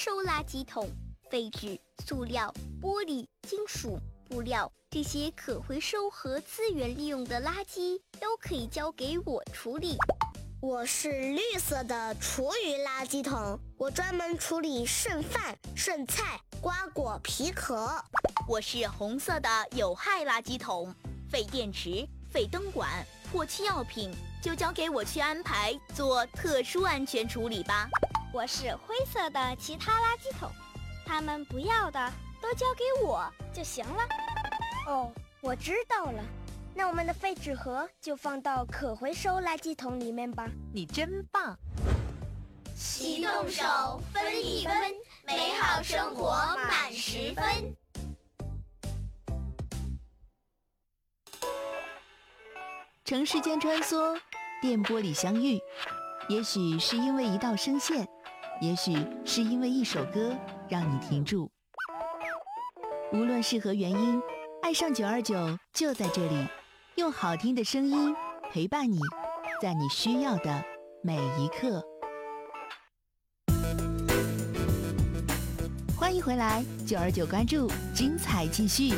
收垃圾桶，废纸、塑料、玻璃、金属、布料这些可回收和资源利用的垃圾都可以交给我处理。 我是绿色的厨余垃圾桶，我专门处理剩饭、剩菜、瓜果皮壳。 我是红色的有害垃圾桶，废电池、废灯管、过期药品就交给我去安排做特殊安全处理吧。 我是灰色的其他垃圾桶，他们不要的都交给我就行了。 哦，我知道了，那我们的废纸盒就放到可回收垃圾桶里面吧。 你真棒！ 齐动手，分一分，美好生活满10分。 城市间穿梭，电波里相遇，也许是因为一道声线，也许是因为一首歌让你停住。无论是何原因，爱上929就在这里，用好听的声音陪伴你，在你需要的每一刻。欢迎回来，929关注，精彩继续。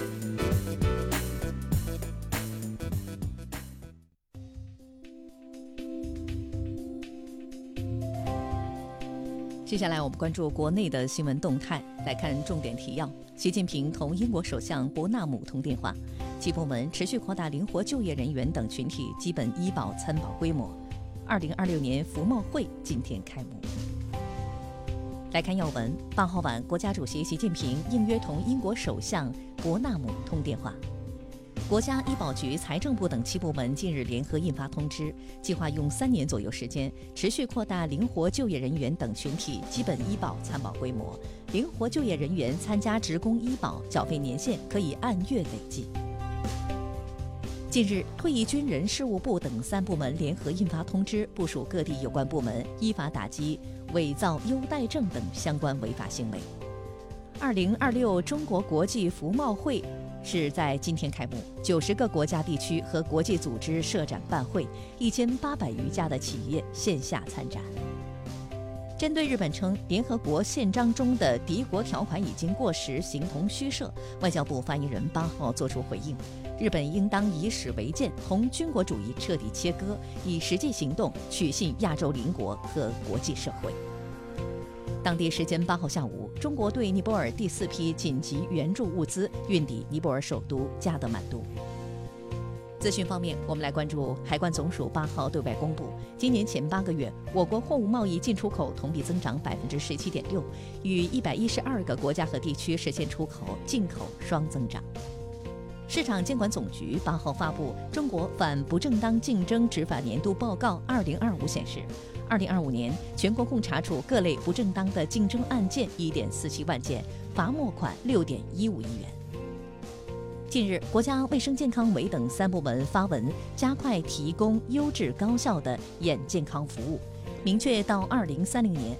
接下来我们关注国内的新闻动态，来看重点提要。习近平同英国首相伯纳姆通电话，其部门持续扩大灵活就业人员等群体基本医保参保规模。2026年服贸会今天开幕。来看要闻，8号晚，国家主席习近平应约同英国首相伯纳姆通电话。国家医保局、财政部等7部门近日联合印发通知，计划用3年左右时间，持续扩大灵活就业人员等群体基本医保参保规模。灵活就业人员参加职工医保缴费年限可以按月累计。近日，退役军人事务部等3部门联合印发通知，部署各地有关部门依法打击伪造优待证等相关违法行为。2026中国国际服贸会是在今天开幕，90个国家地区和国际组织设展办会，1800余家的企业线下参展。针对日本称联合国宪章中的敌国条款已经过时，形同虚设，外交部发言人8号作出回应，日本应当以史为鉴，同军国主义彻底切割，以实际行动取信亚洲邻国和国际社会。当地时间8号下午，中国对尼泊尔第4批紧急援助物资运抵尼泊尔首都加德满都。资讯方面，我们来关注海关总署8号对外公布，今年前8个月，我国货物贸易进出口同比增长17.6%，与112个国家和地区实现出口、进口双增长。市场监管总局8号发布《中国反不正当竞争执法年度报告2025》，显示，2025年全国共查处各类不正当的竞争案件1.47万件，罚没款6.15亿元。近日，国家卫生健康委等3部门发文，加快提供优质高效的眼健康服务，明确到2030年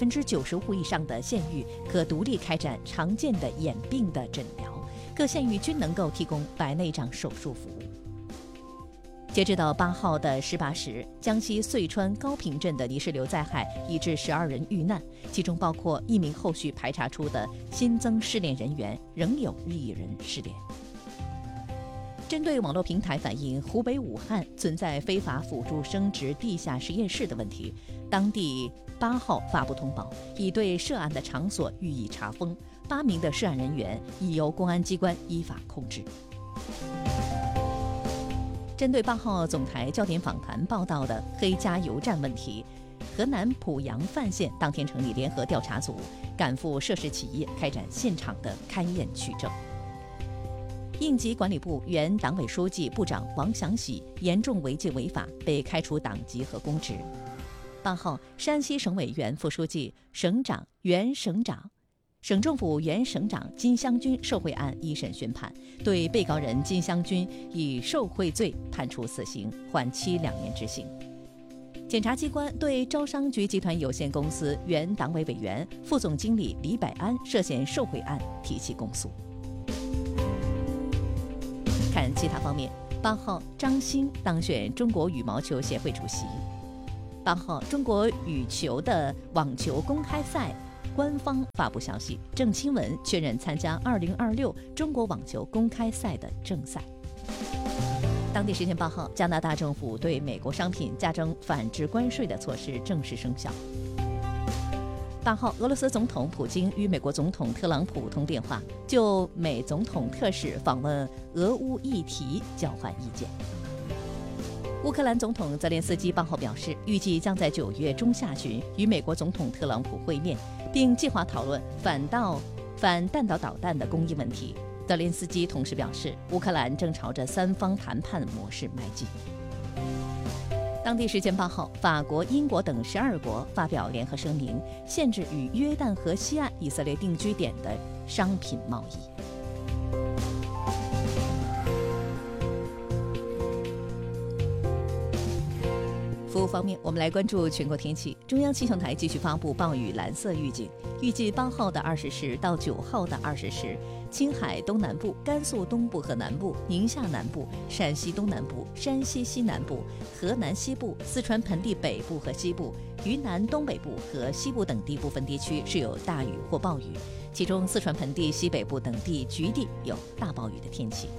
，95%以上的县域可独立开展常见的眼病的诊疗，各县域均能够提供白内障手术服务。截止到8号的18时，江西遂川高坪镇的泥石流灾害已致12人遇难，其中包括1名后续排查出的新增失联人员，仍有1人失联。针对网络平台反映湖北武汉存在非法辅助生殖地下实验室的问题，当地8号发布通报，已对涉案的场所予以查封，8名的涉案人员已由公安机关依法控制。针对8号总台焦点访谈报道的黑加油站问题，河南濮阳范县当天成立联合调查组，赶赴涉事企业开展现场的勘验取证。应急管理部原党委书记、部长王祥喜严重违纪违法，被开除党籍和公职。8号，山西省委原副书记、省长、原省长、省政府原省长金湘军受贿案一审宣判，对被告人金湘军以受贿罪判处死刑，缓期2年执行。检察机关对招商局集团有限公司原党委委员、副总经理李百安涉嫌受贿案提起公诉。看其他方面，8号，张欣当选中国羽毛球协会主席。8号，中国羽球的网球公开赛官方发布消息，郑钦文确认参加2026中国网球公开赛的正赛。当地时间8号，加拿大政府对美国商品加征反制关税的措施正式生效。8号，俄罗斯总统普京与美国总统特朗普通电话，就美总统特使访问俄乌议题交换意见。乌克兰总统泽连斯基8号表示，预计将在9月中下旬与美国总统特朗普会面，并计划讨论反弹道导弹的供应问题。泽连斯基同时表示，乌克兰正朝着3方谈判模式迈进。当地时间8号，法国、英国等12国发表联合声明，限制与约旦河西岸以色列定居点的商品贸易。服务方面，我们来关注全国天气。中央气象台继续发布暴雨蓝色预警，预计8号的20时到9号的20时，青海东南部、甘肃东部和南部、宁夏南部、陕西东南部、山西西南部、河南西部、四川盆地北部和西部、云南东北部和西部等地部分地区是有大雨或暴雨，其中四川盆地西北部等地局地有大暴雨的天气。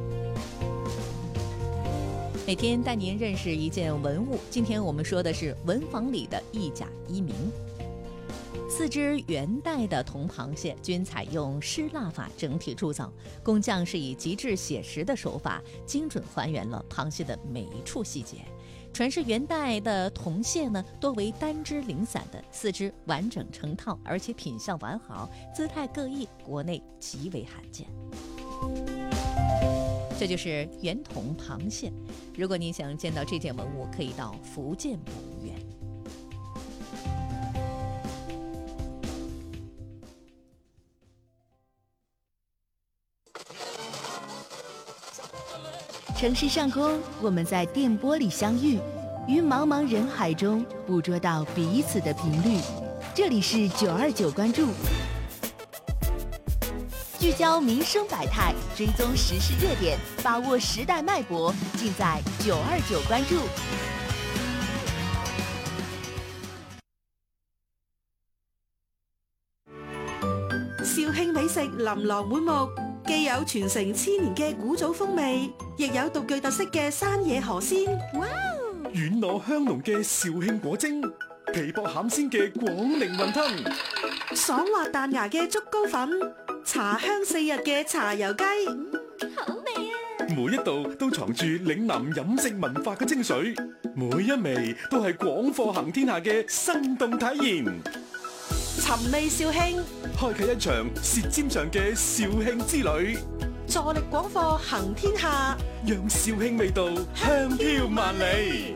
每天带您认识一件文物，今天我们说的是文房里的一甲一名。4只元代的铜螃蟹均采用湿蜡法整体铸造，工匠是以极致写实的手法，精准还原了螃蟹的每一处细节。传世元代的铜蟹呢，多为单只零散的，4只完整成套，而且品相完好，姿态各异，国内极为罕见。这就是圆铜螃蟹。如果您想见到这件文物，可以到福建博物院。 城市上空，我们在电波里相遇，于茫茫人海中捕捉到彼此的频率。这里是929关注。聚焦民生百态，追踪时事热点，把握时代脉搏，尽在929关注。 肇慶美食琳琅滿目，既有傳承千年嘅古早風味，亦有獨具特色嘅山野河鮮。哇！ 軟糯香濃嘅肇慶果蒸，皮薄餡鮮嘅廣寧雲吞， 爽滑彈牙嘅竹糕粉，茶香4日嘅茶油雞， 好味啊！ 每一道都藏住嶺南飲食文化嘅精髓，每一味都係廣貨行天下嘅生動體驗。 尋味肇慶， 開啟一場舌尖上嘅肇慶之旅， 助力廣貨行天下， 讓肇慶味道香飄萬里。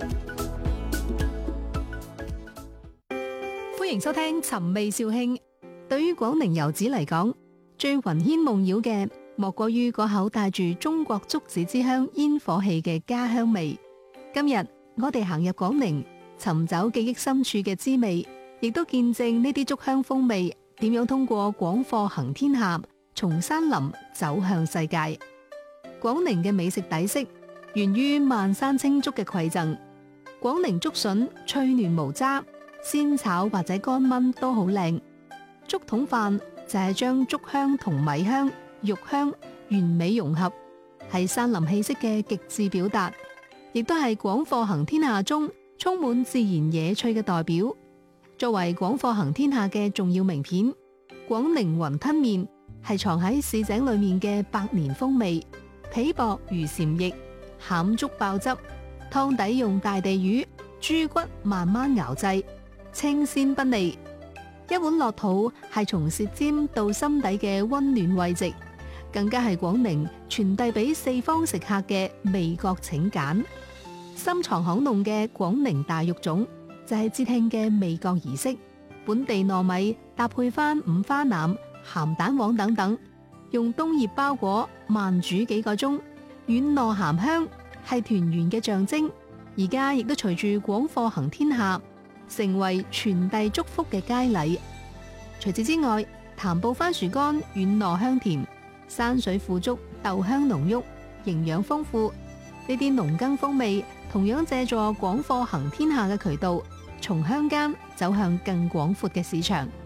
歡迎收聽尋味肇慶。對於廣寧遊子嚟講，最魂牽夢繞嘅莫過於嗰口帶住中國竹子之鄉煙火氣嘅家鄉味。今日我哋行入廣寧，尋找記憶深處嘅滋味，亦都見證呢啲竹鄉風味點樣通過廣貨行天下，從山林走向世界。廣寧嘅美食底色源於萬山青竹嘅饋贈。廣寧竹筍脆嫩無渣，鮮炒或者乾炆都好靚。竹筒飯就係將竹香同米香、肉香完美融合，係山林氣息嘅極致表達，亦都係廣貨行天下中充滿自然野趣嘅代表。作為廣貨行天下嘅重要名片，廣寧雲吞麵係藏喺市井裏面嘅百年風味，皮薄如禪液，餡竹爆汁，湯底用大地魚、豬骨慢慢熬製，清鮮不膩。一碗落肚係從舌尖到心底嘅溫暖慰藉，更加係廣寧傳遞俾四方食客嘅味覺請柬。深藏巷弄嘅廣寧大肉粽就係節慶嘅味覺儀式，本地糯米搭配翻五花腩、鹹蛋黃等等，用冬葉包裹慢煮幾個鐘，軟糯鹹香，係團圓嘅象徵。而家亦都隨住廣貨行天下，成為傳遞祝福嘅佳禮。除此之外，潭埔番薯乾軟糯香甜，山水富足，豆香濃郁，營養豐富。呢啲農耕風味同樣借助廣貨行天下嘅渠道，從鄉間走向更廣闊嘅市場。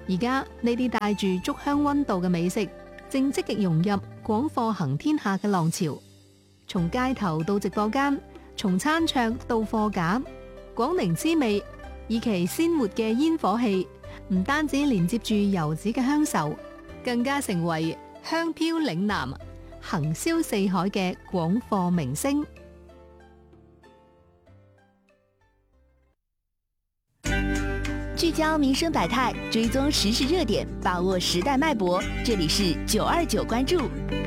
而家呢啲帶住竹香溫度嘅美食，正積極融入廣貨行天下嘅浪潮。從街頭到直播間，從餐桌到貨架，廣寧滋味以其鮮活嘅煙火氣，唔單止連接住遊子嘅鄉愁，更加成為香飄嶺南、行銷四海嘅廣貨明星。 聚焦民生百態，追蹤時事熱點，把握時代脈搏。這裡是929關注。